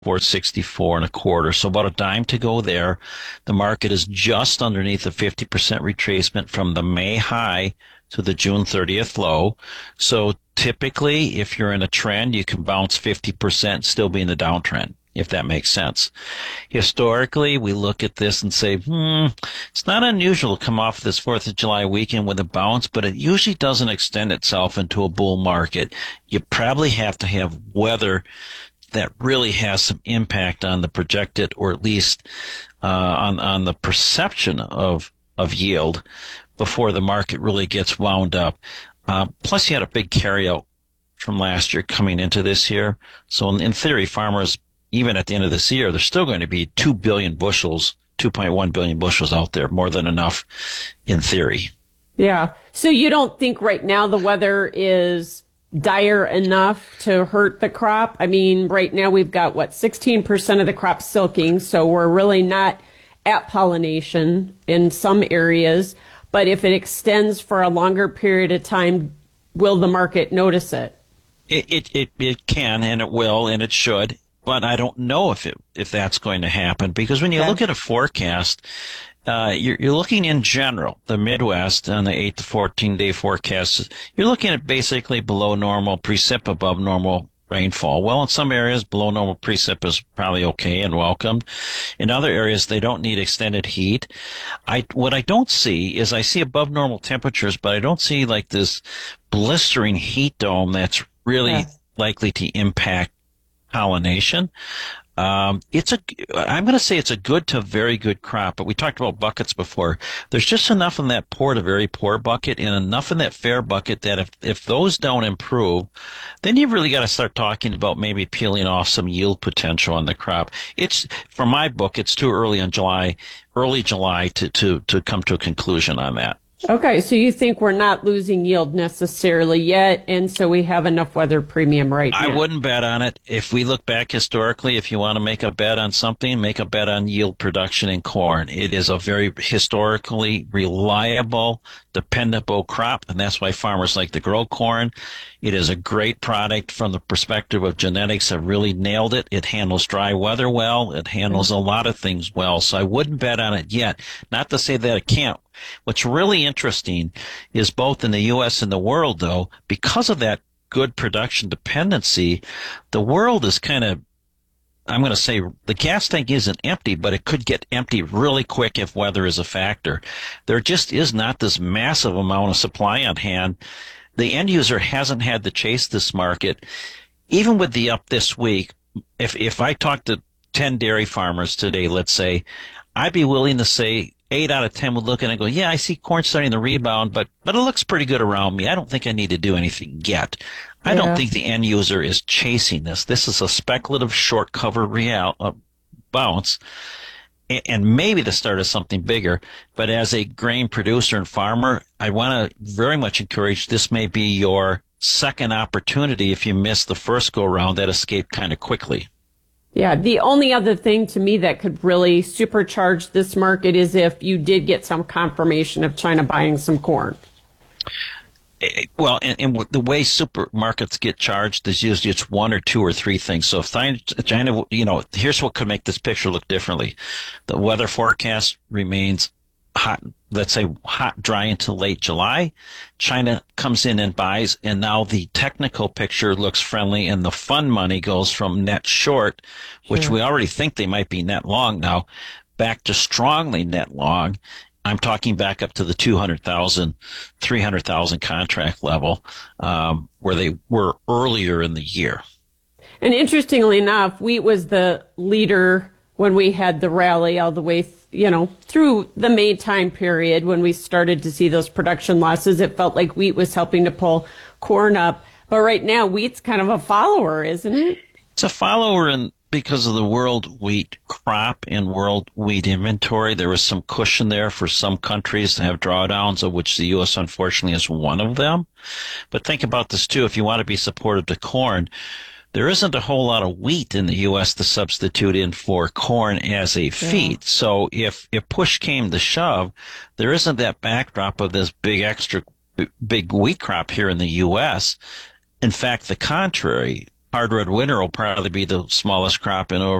464 and a quarter. So about a dime to go there. The market is just underneath the 50% retracement from the May high to the June 30th low. So typically, if you're in a trend, you can bounce 50%, still be in the downtrend, if that makes sense. Historically, we look at this and say, it's not unusual to come off this 4th of July weekend with a bounce, but it usually doesn't extend itself into a bull market. You probably have to have weather that really has some impact on the projected, or at least on the perception of yield before the market really gets wound up. Plus, you had a big carryout from last year coming into this year. So in theory, farmers, even at the end of this year, there's still going to be 2 billion bushels, 2.1 billion bushels out there, more than enough in theory. Yeah. So you don't think right now the weather is dire enough to hurt the crop? I mean, right now we've got, 16% of the crop silking, so we're really not at pollination in some areas. But if it extends for a longer period of time, will the market notice it? It can, and it will, and it should. But I don't know if that's going to happen, because when you look at a forecast, you're looking in general, the Midwest on the 8 to 14 day forecast, you're looking at basically below normal precip, above normal rainfall. Well, in some areas, below normal precip is probably okay and welcomed. In other areas, they don't need extended heat. What I don't see is I see above normal temperatures, but I don't see like this blistering heat dome that's really likely to impact pollination. I'm going to say it's a good to very good crop, but we talked about buckets before. There's just enough in that poor to very poor bucket and enough in that fair bucket that if those don't improve, then you've really got to start talking about maybe peeling off some yield potential on the crop. For my book, it's too early in early July to come to a conclusion on that. Okay, so you think we're not losing yield necessarily yet, and so we have enough weather premium right now? I wouldn't bet on it. If we look back historically, if you want to make a bet on something, make a bet on yield production in corn. It is a very historically reliable, dependable crop, and that's why farmers like to grow corn. It is a great product from the perspective of genetics have really nailed it. It handles dry weather well. It handles a lot of things well, so I wouldn't bet on it yet. Not to say that it can't. What's really interesting is both in the U.S. and the world, though, because of that good production dependency, the world is kind of, I'm going to say, the gas tank isn't empty, but it could get empty really quick if weather is a factor. There just is not this massive amount of supply on hand. The end user hasn't had to chase this market. Even with the up this week, if I talk to 10 dairy farmers today, let's say, I'd be willing to say 8 out of 10 would look and go, yeah, I see corn starting to rebound, but it looks pretty good around me. I don't think I need to do anything yet. I don't think the end user is chasing this. This is a speculative short cover bounce, and maybe the start of something bigger. But as a grain producer and farmer, I want to very much encourage this may be your second opportunity if you miss the first go round that escaped kind of quickly. Yeah, the only other thing to me that could really supercharge this market is if you did get some confirmation of China buying some corn. Well, and the way supermarkets get charged is usually it's one or two or three things. So if China, here's what could make this picture look differently. The weather forecast remains hot, let's say hot, dry until late July. China comes in and buys, and now the technical picture looks friendly, and the fund money goes from net short, which we already think they might be net long now, back to strongly net long. I'm talking back up to the 200,000, 300,000 contract level, where they were earlier in the year. And interestingly enough, wheat was the leader when we had the rally all the way through the May time period when we started to see those production losses. It felt like wheat was helping to pull corn up. But right now, wheat's kind of a follower, isn't it? It's a follower because of the world wheat crop and world wheat inventory. There was some cushion there for some countries to have drawdowns, of which the U.S. unfortunately is one of them. But think about this, too. If you want to be supportive to corn, there isn't a whole lot of wheat in the U.S. to substitute in for corn as a feed. So if push came to shove, there isn't that backdrop of this big wheat crop here in the U.S. In fact, the contrary, hard red winter will probably be the smallest crop in